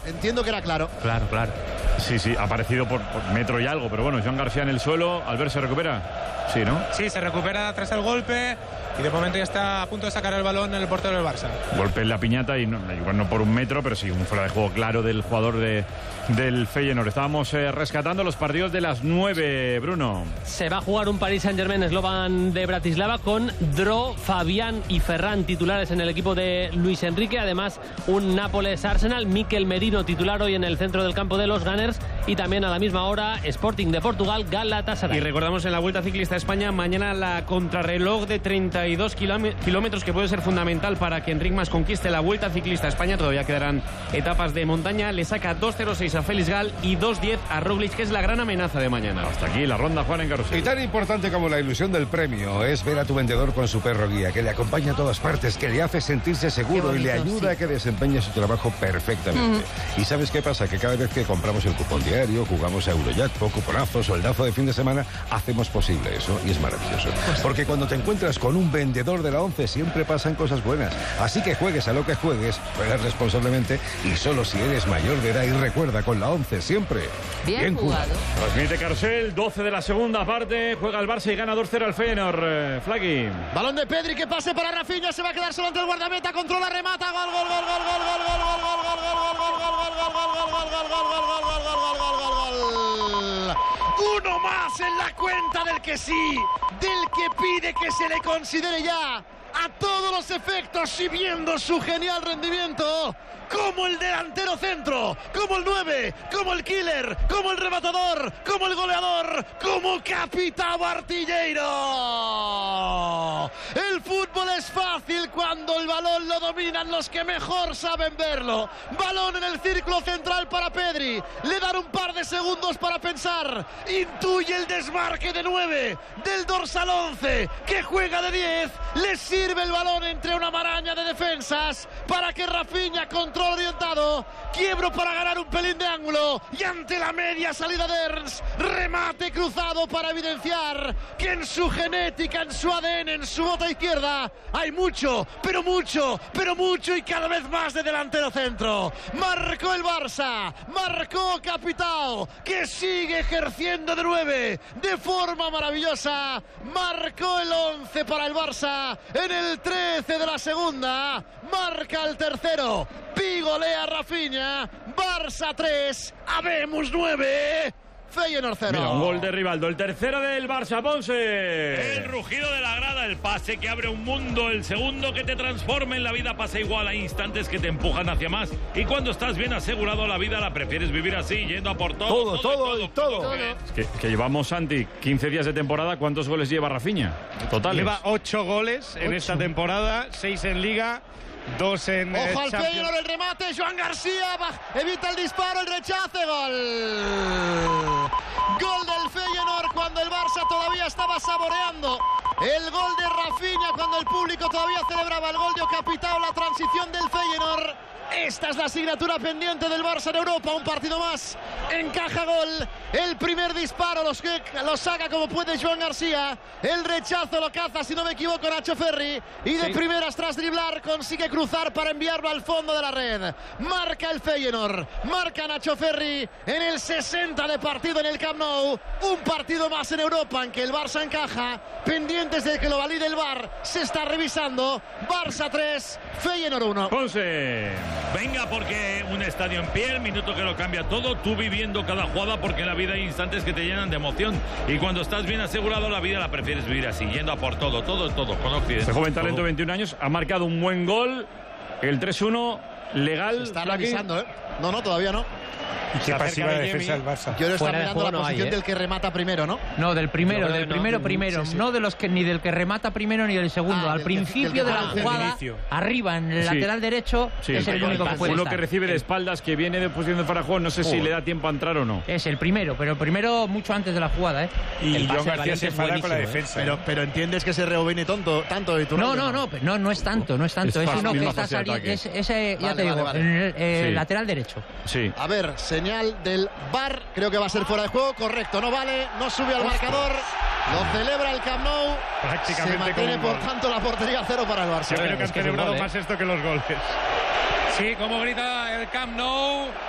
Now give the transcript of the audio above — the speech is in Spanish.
entiendo que era claro. Claro. Sí, ha aparecido por metro y algo, pero bueno, Joan García en el suelo. Albert, ¿se recupera? Sí, ¿no? Sí, se recupera tras el golpe y de momento ya está a punto de sacar el balón el portero del Barça. Golpe en la piñata y igual no por un metro, pero sí un fuera de juego claro del jugador del Feyenoord. Estábamos rescatando los partidos de las 9, Bruno. Se va a jugar un Paris Saint-Germain Slovan de Bratislava con Dro, Fabián y Ferran titulares en el equipo de Luis Enrique. Además, un Nápoles-Arsenal, Mikel Merino titular hoy en el centro del campo de los Gunners. Y también a la misma hora, Sporting de Portugal, Galatasaray. Y recordamos en la Vuelta Ciclista a España, mañana la contrarreloj de 32 kilómetros que puede ser fundamental para que Enric Mas conquiste la Vuelta Ciclista a España. Todavía quedarán etapas de montaña. Le saca 2.06 a Félix Gal y 2.10 a Roglic, que es la gran amenaza de mañana. Hasta aquí la ronda, Juan, en Carrusel. Y tan importante como la ilusión del premio es ver a tu vendedor con su perro guía, que le acompaña a todas partes, que le hace sentirse seguro y le ayuda a que desempeñe su trabajo perfectamente. ¿Y sabes qué pasa? Que cada vez que compramos el cupón diario, jugamos a Eurojackpot, cuponazo, soldazo de fin de semana, hacemos posible eso y es maravilloso. Porque cuando te encuentras con un vendedor de la 11 siempre pasan cosas buenas. Así que juegues a lo que juegues, juegas responsablemente y solo si eres mayor de edad. Y recuerda, con la 11 siempre Bien jugado. Transmite Carrusel, 12 de la segunda parte, juega el Barça y gana 2-0 al Feyenoord. Flaqui. Balón de Pedri, que pase para Rafinha, se va a quedar solo ante el guardameta, controla, remata, gol. Uno más en la cuenta del que sí, del que pide que se le considere ya a todos los efectos y viendo su genial rendimiento como el delantero centro, como el 9, como el killer, como el rematador, como el goleador, como capitán artillero. El fútbol es fácil cuando el balón lo dominan los que mejor saben verlo. Balón en el círculo central para Pedri, le dan un par de segundos para pensar, intuye el desmarque de 9 del dorsal 11 que juega de 10, le sirve el balón entre una maraña de defensas para que Rafinha controle orientado, quiebro para ganar un pelín de ángulo y ante la media salida de Ernst, remate cruzado para evidenciar que en su genética, en su ADN, en su bota izquierda hay mucho y cada vez más de delantero centro. Marcó el Barça, marcó Capitao, que sigue ejerciendo de 9 de forma maravillosa, marcó el 11 para el Barça en el 13 de la segunda, marca el tercero, golea Rafinha, Barça 3, habemos 9, Feyenoord 0. Mira, un gol de Rivaldo, el tercero del Barça, Ponce. El rugido de la grada, el pase que abre un mundo, el segundo que te transforma en la vida, pasa igual, hay instantes que te empujan hacia más. Y cuando estás bien asegurado la vida, la prefieres vivir así, yendo a por todo. Todo. Que llevamos, Santi, 15 días de temporada. ¿Cuántos goles lleva Rafinha? Totales. Lleva 8 goles en esta temporada, 6 en Liga, 2 en Ojo al Champions. Feyenoord, el remate, Joan García evita el disparo, el rechace, gol. Gol del Feyenoord cuando el Barça todavía estaba saboreando el gol de Rafinha, cuando el público todavía celebraba el gol de Capitao, la transición del Feyenoord. Esta es la asignatura pendiente del Barça en Europa, un partido más, encaja gol, el primer disparo lo saca como puede Joan García, el rechazo lo caza, si no me equivoco, Nacho Ferri, y de primeras tras driblar consigue cruzar para enviarlo al fondo de la red. Marca el Feyenoord, marca Nacho Ferri en el 60 de partido en el Camp Nou, un partido más en Europa en que el Barça encaja, pendientes de que lo valide el VAR, se está revisando, Barça 3, Feyenoord 1. Ponce. Venga, porque un estadio en pie, el minuto que lo cambia todo, tú viviendo cada jugada, porque en la vida hay instantes que te llenan de emoción. Y cuando estás bien asegurado, la vida la prefieres vivir así, yendo a por todo, con Occidente. Este joven talento, 21 años, ha marcado un buen gol, el 3-1, legal. Se está revisando, ¿eh? No, todavía no. ¿Y qué pasiva de defensa del Barça? Yo le está Fuera de mirando juego la no hay, posición del que remata primero, ¿no? No, del primero, Sí. no de los que ni del que remata primero ni del segundo. Al principio de la jugada, arriba en el lateral derecho, es el único que puede uno estar. que recibe de espaldas, que viene de posición de fuera de juego, no sé si le da tiempo a entrar o no. Es el primero, pero el primero mucho antes de la jugada, ¿eh? Y El pase Joan de García Valencia se es enfada con la buenísimo, defensa. Pero entiendes que se rebobine tanto de tu No, no es tanto. Es uno que está saliendo. Ese, ya te digo, Sí. lateral derecho. Sí. A ver, señal del VAR, creo que va a ser fuera de juego, correcto, no vale, no sube al marcador, lo celebra el Camp Nou, Prácticamente se mantiene como un por gol. tanto la portería 0 para el Barça. Yo creo que han celebrado más esto que los goles. Sí, como grita el Camp Nou.